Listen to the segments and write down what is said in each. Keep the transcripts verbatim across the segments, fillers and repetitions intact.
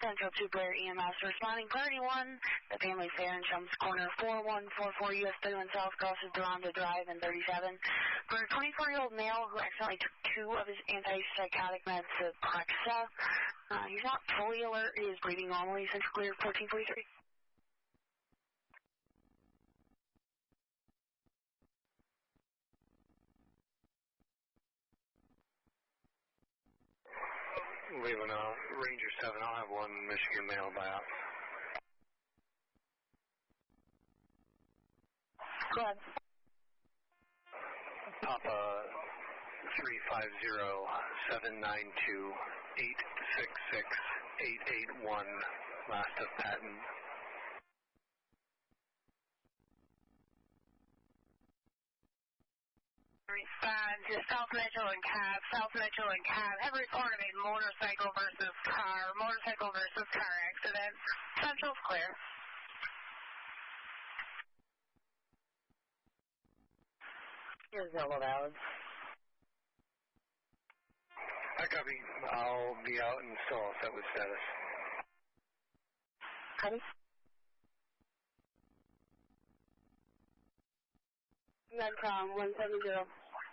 Central two Blair E M S responding. Priority one, the family fair in Chums Corner, four one four four U S thirty-one South crosses Deronda Drive and thirty-seven. For a twenty-four-year-old male who accidentally took two of his antipsychotic meds to Plexa. Uh, he's not fully alert. He is breathing normally. Central clear fourteen forty-three. Leaving uh, Ranger seven, I'll have one Michigan male by out. Go ahead. Papa three five zero seven nine two eight six six eight eight one, last of patent. Respond to South Metro and Cab, South Metro and Cab have reported a motorcycle versus car, motorcycle versus car accident. Central's clear. Here's Yellow Valley. I copy. I'll be out and still all set with status. Honey? Medcom one seven zero.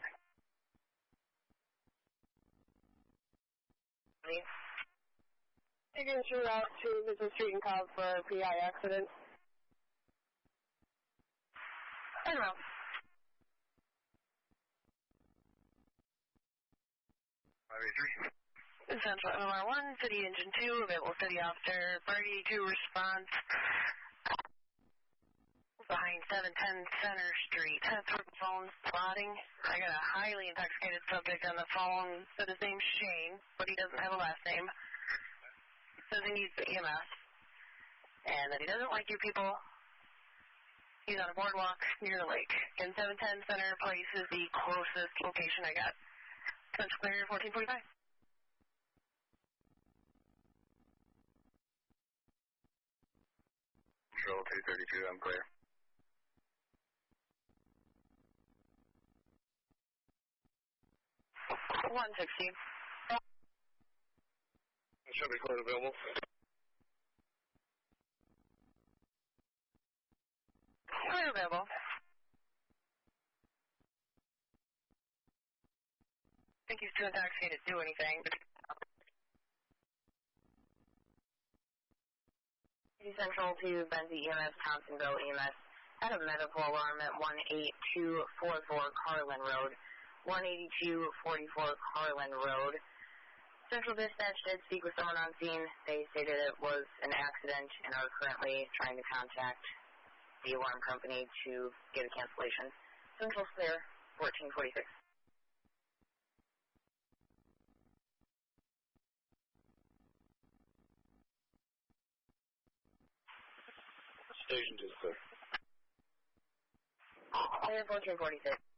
Taking through out to Business Street and Cobb for a P I accident. I don't know. five eight three. Central M R one, City Engine two, available City Officer, Brady two response. Behind seven ten Center Street. That's for phone spotting. I got a highly intoxicated subject on the phone. Said his name's Shane, but he doesn't have a last name. Says he needs the E M S. And that he doesn't like you people. He's on a boardwalk near the lake. And seven ten Center Place is the closest location I got. Central clear fourteen forty-five. Control two thirty-two, I'm clear. one sixty. Should be clear available. Clear available. I think he's too intoxicated to do anything. Central to Benzie E M S, Thompsonville E M S. Had a medical alarm at one eight two four four Carlin Road. one eighty-two forty-four Carlin Road. Central Dispatch did speak with someone on scene. They stated it was an accident and are currently trying to contact the alarm company to get a cancellation. Central's clear, fourteen forty-six. Station two, sir. Clear, fourteen forty-six.